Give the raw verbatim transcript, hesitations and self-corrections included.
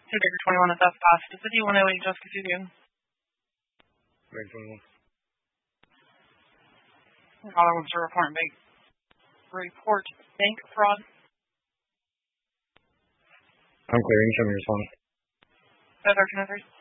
Two Baker twenty-one at F past. Does anyone know any Jessica Fugian? Baker twenty-one. Caller wants to report bank. Report bank fraud. I'm clearing. Show me your response. five thirteen oh three.